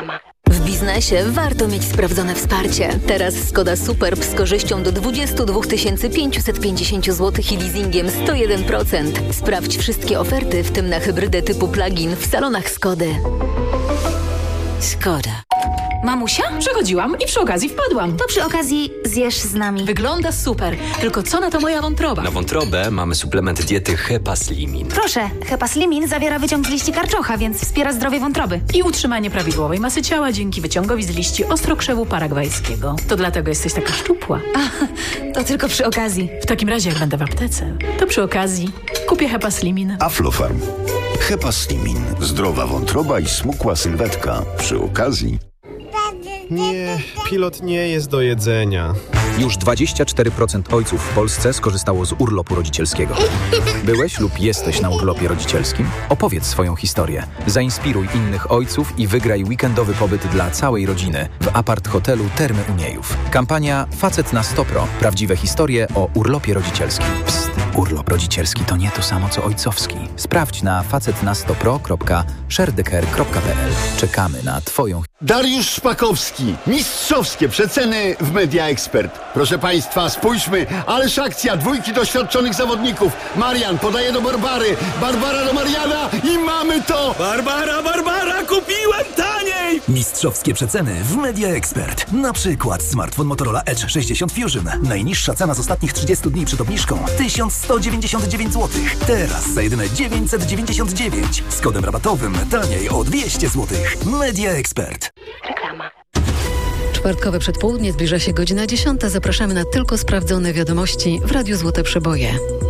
Reklama. W biznesie warto mieć sprawdzone wsparcie. Teraz Skoda Superb z korzyścią do 22 550 zł i leasingiem 101%. Sprawdź wszystkie oferty, w tym na hybrydę typu plug-in w salonach Skody. Skoda. Mamusia? Przechodziłam i przy okazji wpadłam. To przy okazji zjesz z nami. Wygląda super, tylko co na to moja wątroba? Na wątrobę mamy suplement diety Hepaslimin. Proszę, Hepaslimin zawiera wyciąg z liści karczocha, więc wspiera zdrowie wątroby. I utrzymanie prawidłowej masy ciała dzięki wyciągowi z liści ostrokrzewu paragwajskiego. To dlatego jesteś taka szczupła. To tylko przy okazji. W takim razie, jak będę w aptece, to przy okazji kupię Hepaslimin. Aflofarm. Hepaslimin. Zdrowa wątroba i smukła sylwetka. Przy okazji... Nie, pilot nie jest do jedzenia. Już 24% ojców w Polsce skorzystało z urlopu rodzicielskiego. Byłeś lub jesteś na urlopie rodzicielskim? Opowiedz swoją historię. Zainspiruj innych ojców i wygraj weekendowy pobyt dla całej rodziny w apart-hotelu Termy Uniejów. Kampania Facet na 100 Pro. Prawdziwe historie o urlopie rodzicielskim. Psst, urlop rodzicielski to nie to samo co ojcowski. Sprawdź na facetna100pro.sharetheCare.pl. Czekamy na Twoją... Dariusz Szpakowski. Mistrzowskie przeceny w Media Expert. Proszę Państwa, spójrzmy, ależ akcja, dwójki doświadczonych zawodników. Marian podaje do Barbary, Barbara do Mariana i mamy to! Barbara, kupiłem taniej! Mistrzowskie przeceny w Media Expert. Na przykład smartfon Motorola Edge 60 Fusion. Najniższa cena z ostatnich 30 dni przed obniżką 1199 zł. Teraz za jedyne 999. Z kodem rabatowym taniej o 200 zł. Media Expert. Reklama. Czwartkowe przedpołudnie, zbliża się godzina 10. Zapraszamy na tylko sprawdzone wiadomości w Radiu Złote Przeboje.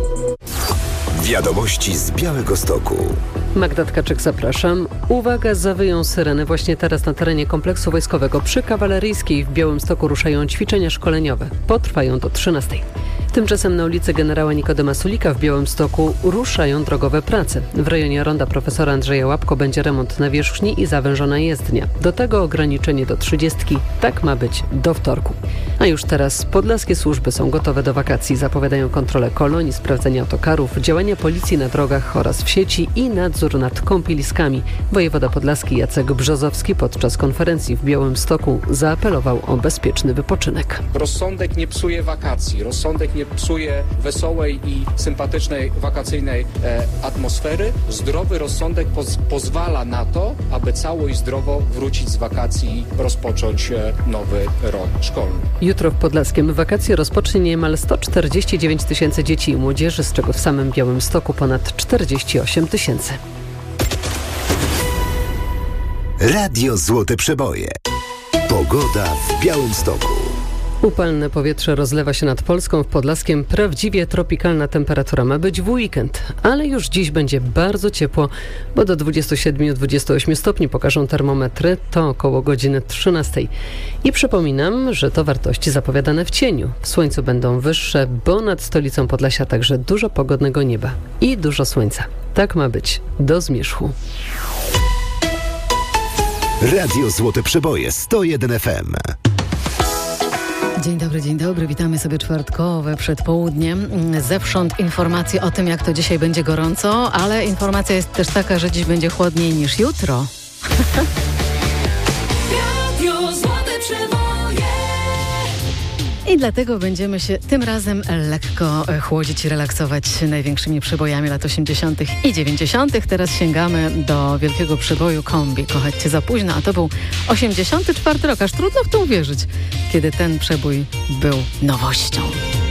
Wiadomości z Białegostoku. Magda Tkaczyk, zapraszam. Uwaga, zawyją syreny. Właśnie teraz na terenie kompleksu wojskowego przy Kawaleryjskiej w Białymstoku ruszają ćwiczenia szkoleniowe. Potrwają do 13. Tymczasem na ulicy generała Nikodema Sulika w Białymstoku ruszają drogowe prace. W rejonie ronda profesora Andrzeja Łapko będzie remont nawierzchni i zawężona jezdnia. Do tego ograniczenie do 30. Tak ma być do wtorku. A już teraz podlaskie służby są gotowe do wakacji. Zapowiadają kontrolę kolonii, sprawdzenie autokarów, działania policji na drogach oraz w sieci i nadzór nad kąpieliskami. Wojewoda podlaski Jacek Brzozowski podczas konferencji w Białymstoku zaapelował o bezpieczny wypoczynek. Rozsądek nie psuje wakacji, rozsądek nie psuje wesołej i sympatycznej wakacyjnej atmosfery. Zdrowy rozsądek pozwala na to, aby cało i zdrowo wrócić z wakacji i rozpocząć nowy rok szkolny. Jutro w Podlaskiem wakacje rozpocznie niemal 149 tysięcy dzieci i młodzieży, z czego w samym Białymstoku ponad 48 tysięcy. Radio Złote Przeboje. Pogoda w Białymstoku. Upalne powietrze rozlewa się nad Polską. W Podlaskiem prawdziwie tropikalna temperatura ma być w weekend, ale już dziś będzie bardzo ciepło, bo do 27-28 stopni pokażą termometry, to około godziny 13. I przypominam, że to wartości zapowiadane w cieniu. W słońcu będą wyższe, bo nad stolicą Podlasia także dużo pogodnego nieba i dużo słońca. Tak ma być do zmierzchu. Radio Złote Przeboje 101 FM. Dzień dobry, witamy sobie czwartkowe przedpołudnie. Zewsząd informacje o tym, jak to dzisiaj będzie gorąco, ale informacja jest też taka, że dziś będzie chłodniej niż jutro. I dlatego będziemy się tym razem lekko chłodzić i relaksować największymi przebojami lat 80. i 90. Teraz sięgamy do wielkiego przeboju Kombi. Kochać cię za późno, a to był 84 rok. Aż trudno w to uwierzyć, kiedy ten przebój był nowością.